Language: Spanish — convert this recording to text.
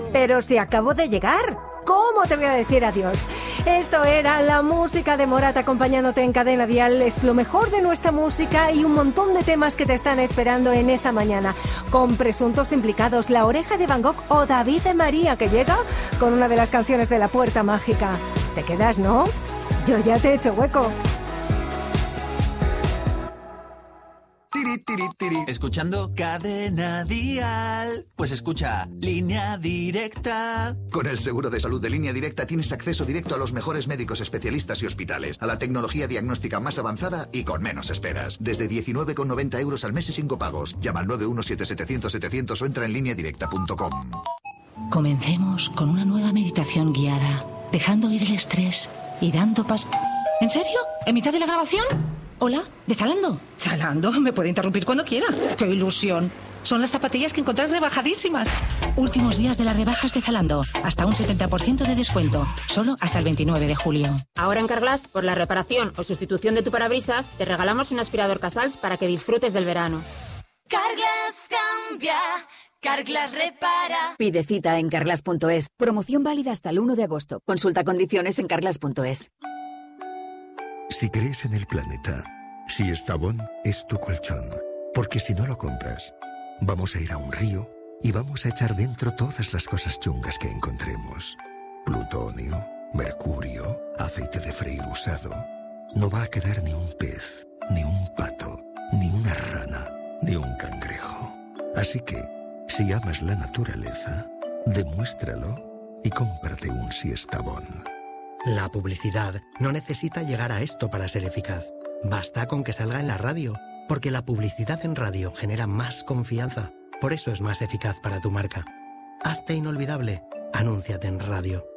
Pero si acabo de llegar, ¿cómo te voy a decir adiós? Esto era la música de Morat acompañándote en Cadena Dial. Es lo mejor de nuestra música y un montón de temas que te están esperando en esta mañana. Con presuntos implicados, La Oreja de Van Gogh o David de María, que llega con una de las canciones de La Puerta Mágica. ¿Te quedas, no? Yo ya te he hecho hueco. Escuchando Cadena Dial. Pues escucha Línea Directa. Con el seguro de salud de Línea Directa tienes acceso directo a los mejores médicos especialistas y hospitales, a la tecnología diagnóstica más avanzada y con menos esperas. Desde 19,90 euros al mes y sin copagos. Llama al 917-700-700 o entra en lineadirecta.com. Comencemos con una nueva meditación guiada, dejando ir el estrés y dando ¿En serio? ¿En mitad de la grabación? Hola, ¿de Zalando? Zalando, me puede interrumpir cuando quiera. ¡Qué ilusión! Son las zapatillas que encontrás rebajadísimas. Últimos días de las rebajas de Zalando. Hasta un 70% de descuento. Solo hasta el 29 de julio. Ahora en Carglass, por la reparación o sustitución de tu parabrisas, te regalamos un aspirador Casals para que disfrutes del verano. Carglass cambia. Carglass repara. Pide cita en carglass.es. Promoción válida hasta el 1 de agosto. Consulta condiciones en carglass.es. Si crees en el planeta, si Estavón es tu colchón, porque si no lo compras, vamos a ir a un río y vamos a echar dentro todas las cosas chungas que encontremos. Plutonio, mercurio, aceite de freír usado. No va a quedar ni un pez, ni un pato, ni una rana, ni un cangrejo. Así que, si amas la naturaleza, demuéstralo y cómprate un Siestabón. La publicidad no necesita llegar a esto para ser eficaz. Basta con que salga en la radio, porque la publicidad en radio genera más confianza. Por eso es más eficaz para tu marca. Hazte inolvidable. Anúnciate en radio.